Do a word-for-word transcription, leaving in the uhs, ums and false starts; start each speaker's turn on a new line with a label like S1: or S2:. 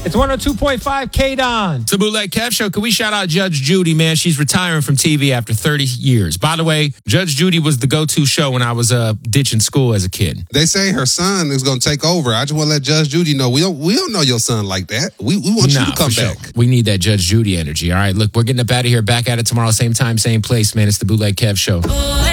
S1: It's one oh two point five K-Don.
S2: It's the Bootleg Kev Show. Can we shout out Judge Judy, man? She's retiring from T V after thirty years. By the way, Judge Judy was the go-to show when I was uh, ditching school as a kid.
S3: They say her son is going to take over. I just want to let Judge Judy know we don't we don't know your son like that. We we want
S2: nah,
S3: you to come
S2: for
S3: back.
S2: Sure. We need that Judge Judy energy. All right, look, we're getting up out of here. Back at it tomorrow, same time, same place, man. It's the Bootleg Kev Show.